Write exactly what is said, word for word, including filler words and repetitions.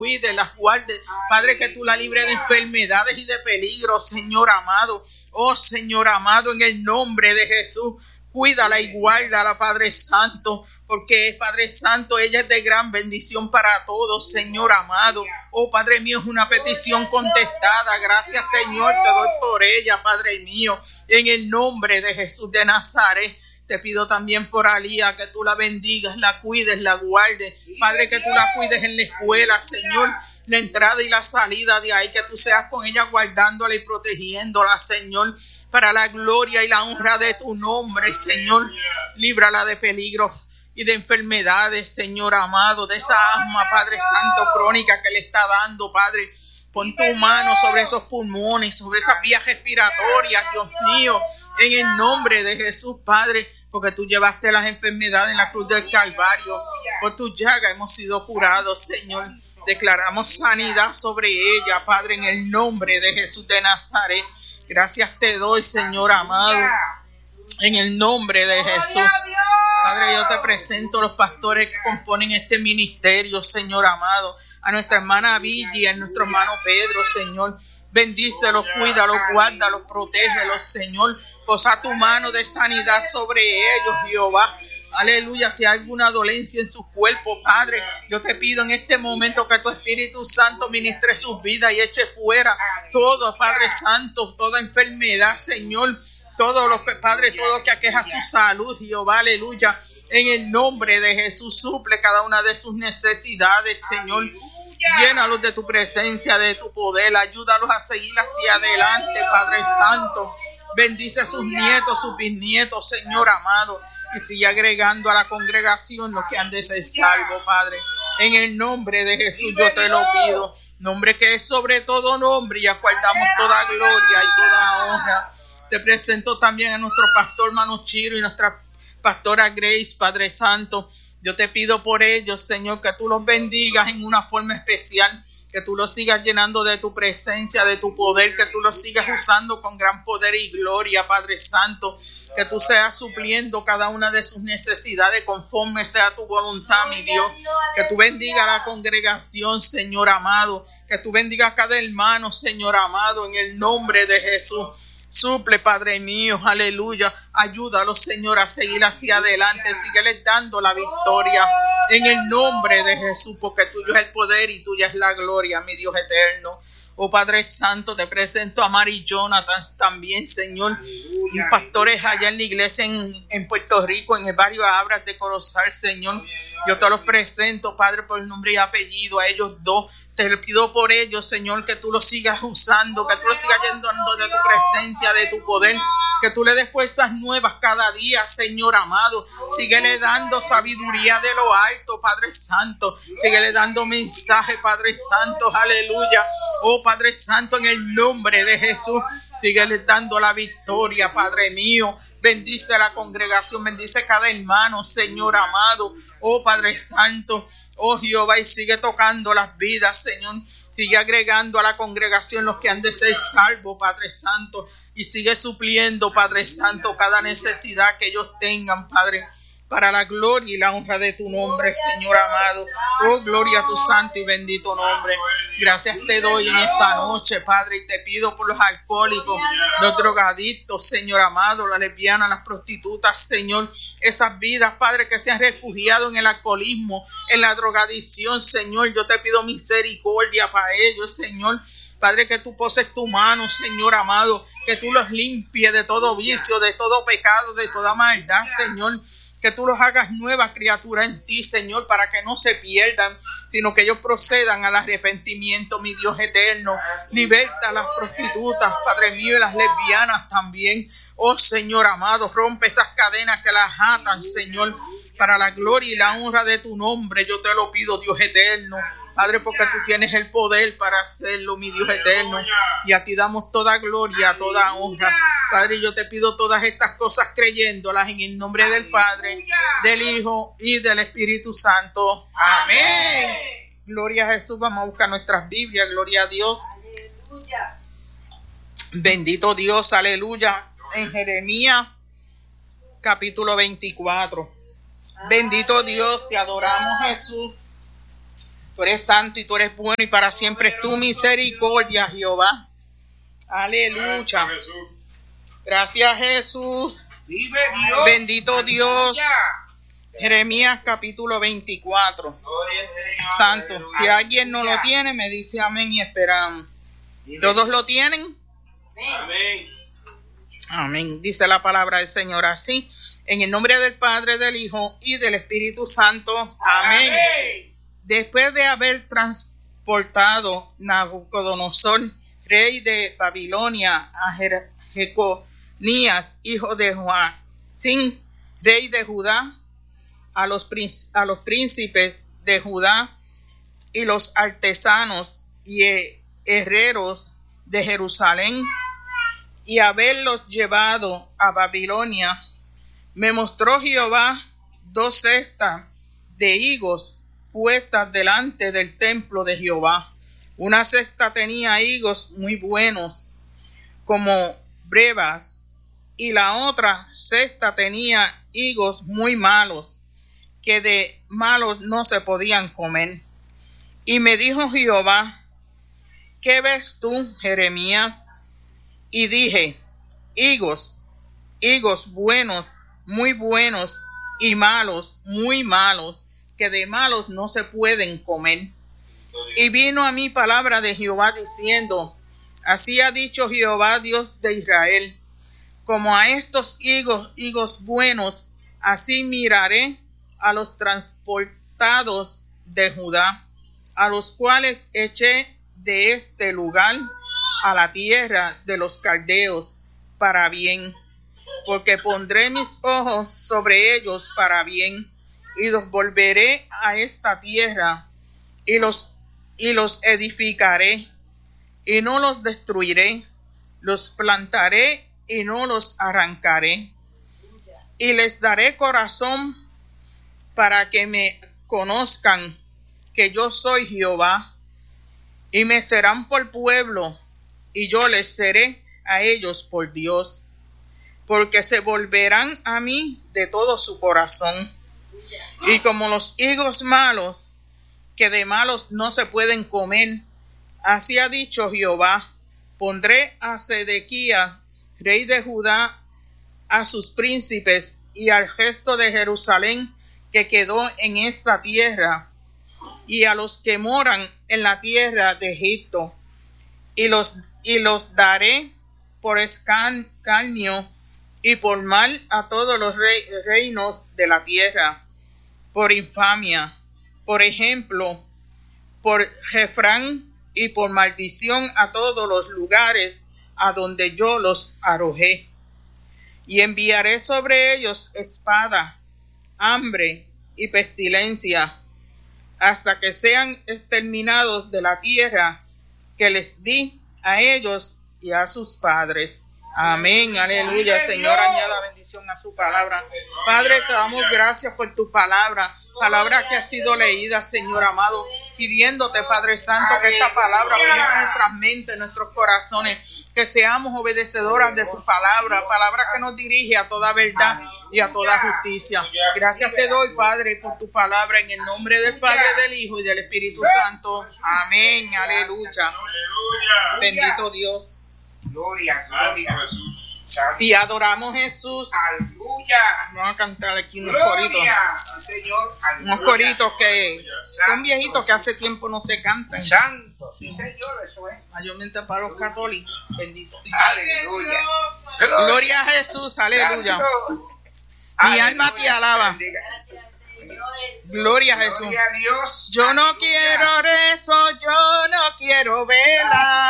cuides, las guardes. Padre, que tú la libres de enfermedades y de peligros, Señor amado. Oh, Señor amado, en el nombre de Jesús, cuídala y guárdala, Padre Santo, porque, Padre Santo, ella es de gran bendición para todos, Señor amado. Oh, Padre mío, es una petición contestada. Gracias, Señor, te doy por ella, Padre mío, en el nombre de Jesús de Nazaret. Te pido también por Alía, que tú la bendigas, la cuides, la guardes. Padre, que tú la cuides en la escuela, Señor, la entrada y la salida de ahí, que tú seas con ella guardándola y protegiéndola, Señor, para la gloria y la honra de tu nombre, Señor. Líbrala de peligros y de enfermedades, Señor amado, de esa asma, Padre Santo, crónica que le está dando, Padre. Pon tu mano sobre esos pulmones, sobre esas vías respiratorias, Dios mío, en el nombre de Jesús, Padre, porque tú llevaste las enfermedades en la cruz del Calvario. Por tu llaga hemos sido curados, Señor. Declaramos sanidad sobre ella, Padre, en el nombre de Jesús de Nazaret. Gracias te doy, Señor amado, en el nombre de Jesús. Padre, yo te presento a los pastores que componen este ministerio, Señor amado. A nuestra hermana Villa, a nuestro hermano Pedro, Señor. Bendícelos, cuídalos, guárdalos, protégelos, Señor. Posa tu mano de sanidad sobre ellos, Jehová. Aleluya. Si hay alguna dolencia en sus cuerpos, Padre, yo te pido en este momento que tu Espíritu Santo ministre sus vidas y eche fuera todo, Padre Santo, toda enfermedad, Señor. Todo lo que, Padre, todo que aqueja su salud, Jehová, aleluya. En el nombre de Jesús, suple cada una de sus necesidades, Señor. Llénalos de tu presencia, de tu poder. Ayúdalos a seguir hacia adelante, Padre Santo. Bendice a sus nietos, sus bisnietos, Señor amado. Y sigue agregando a la congregación los que han de ser salvos, Padre. En el nombre de Jesús yo te lo pido. Nombre que es sobre todo nombre y a cual damos toda gloria y toda honra. Te presento también a nuestro pastor Manu Chiro y nuestra pastora Grace, Padre Santo. Yo te pido por ellos, Señor, que tú los bendigas en una forma especial, que tú los sigas llenando de tu presencia, de tu poder, que tú los sigas usando con gran poder y gloria, Padre Santo, que tú seas supliendo cada una de sus necesidades conforme sea tu voluntad, mi Dios, que tú bendiga a la congregación, Señor amado, que tú bendiga a cada hermano, Señor amado, en el nombre de Jesús. Suple, Padre mío, aleluya. Ayúdalos, Señor, a seguir hacia adelante. Sígueles dando la victoria en el nombre de Jesús, porque tuyo es el poder y tuya es la gloria, mi Dios eterno. Oh Padre Santo, te presento a Mari Jonathan también, Señor. Mis pastores allá en la iglesia en, en Puerto Rico, en el barrio Abras de Corozal, Señor. Yo te los presento, Padre, por el nombre y apellido, a ellos dos. Te pido por ellos, Señor, que tú los sigas usando, que tú los sigas llenando de tu presencia, de tu poder, que tú le des fuerzas nuevas cada día, Señor amado. Síguele dando sabiduría de lo alto, Padre Santo. Síguele dando mensaje, Padre Santo, aleluya. Oh, Padre Santo, en el nombre de Jesús, síguele dando la victoria, Padre mío. Bendice a la congregación, bendice cada hermano, Señor amado. Oh Padre Santo, oh Jehová, y sigue tocando las vidas, Señor. Sigue agregando a la congregación los que han de ser salvos, Padre Santo. Y sigue supliendo, Padre Santo, cada necesidad que ellos tengan, Padre, para la gloria y la honra de tu nombre, Señor amado. Oh, gloria a tu santo y bendito nombre. Gracias te doy en esta noche, Padre, y te pido por los alcohólicos, los drogadictos, Señor amado, las lesbianas, las prostitutas, Señor. Esas vidas, Padre, que se han refugiado en el alcoholismo, en la drogadicción, Señor. Yo te pido misericordia para ellos, Señor. Padre, que tú poses tu mano, Señor amado, que tú los limpies de todo vicio, de todo pecado, de toda maldad, Señor. Que tú los hagas nueva criatura en ti, Señor, para que no se pierdan, sino que ellos procedan al arrepentimiento, mi Dios eterno. Liberta a las prostitutas, Padre mío, y las lesbianas también. Oh, Señor amado, rompe esas cadenas que las atan, Señor, para la gloria y la honra de tu nombre. Yo te lo pido, Dios eterno. Padre, porque tú tienes el poder para hacerlo, mi Dios eterno. Y a ti damos toda gloria, toda honra. Padre, yo te pido todas estas cosas creyéndolas en el nombre del Padre, del Hijo y del Espíritu Santo. Amén. Gloria a Jesús. Vamos a buscar nuestras Biblias. Gloria a Dios. Aleluya. Bendito Dios. Aleluya. En Jeremías capítulo veinticuatro. Bendito Dios. Te adoramos, Jesús. Tú eres santo y tú eres bueno y para siempre es tu misericordia, Jehová. Aleluya. Gracias, Jesús. Vive Dios. Bendito Dios. Jeremías capítulo veinticuatro. Santo. Si alguien no lo tiene, me dice amén y esperamos. ¿Todos lo tienen? Amén. Amén. Dice la palabra del Señor así. En el nombre del Padre, del Hijo y del Espíritu Santo. Amén. Amén. Después de haber transportado Nabucodonosor, rey de Babilonia, a Jeconías, hijo de Joacim, rey de Judá, a los, a los príncipes de Judá y los artesanos y herreros de Jerusalén, y haberlos llevado a Babilonia, me mostró Jehová dos cestas de higos puestas delante del templo de Jehová. Una cesta tenía higos muy buenos, como brevas, y la otra cesta tenía higos muy malos, que de malos no se podían comer. Y me dijo Jehová: ¿qué ves tú, Jeremías? Y dije: higos, higos buenos, muy buenos, y malos, muy malos, que de malos no se pueden comer. Y vino a mí palabra de Jehová diciendo: así ha dicho Jehová, Dios de Israel, como a estos higos, higos buenos, así miraré a los transportados de Judá, a los cuales eché de este lugar a la tierra de los caldeos para bien, porque pondré mis ojos sobre ellos para bien, y los volveré a esta tierra, y los, y los edificaré, y no los destruiré, los plantaré y no los arrancaré, y les daré corazón para que me conozcan que yo soy Jehová, y me serán por pueblo, y yo les seré a ellos por Dios, porque se volverán a mí de todo su corazón. Y como los higos malos, que de malos no se pueden comer, así ha dicho Jehová, pondré a Sedequías, rey de Judá, a sus príncipes y al resto de Jerusalén que quedó en esta tierra, y a los que moran en la tierra de Egipto, y los, y los daré por escarnio y por mal a todos los rey, reinos de la tierra, por infamia, por ejemplo, por Jefrán, y por maldición a todos los lugares a donde yo los arrojé. Y enviaré sobre ellos espada, hambre y pestilencia, hasta que sean exterminados de la tierra que les di a ellos y a sus padres. Amén, aleluya. Señor, añada bendición a su palabra. Padre, te damos gracias por tu palabra, palabra que ha sido leída, Señor amado, pidiéndote, Padre Santo, que esta palabra ponga en nuestras mentes, en nuestros corazones, que seamos obedecedoras de tu palabra, palabra que nos dirige a toda verdad y a toda justicia. Gracias te doy, Padre, por tu palabra, en el nombre del Padre, del Hijo y del Espíritu Santo. Amén, aleluya. Bendito Dios. Gloria, gloria a Jesús. Y adoramos a Jesús. Aleluya. Vamos a cantar aquí unos Gloria, coritos. Señor. Unos coritos que son viejitos que hace tiempo no se cantan. Santo. Sí, Señor, eso es. Mayormente para los católicos. Bendito. Aleluya. Gloria a Jesús. Aleluya. Mi alma te alaba. Gloria a Jesús. Gloria a Dios. Yo no quiero rezo, yo no quiero vela.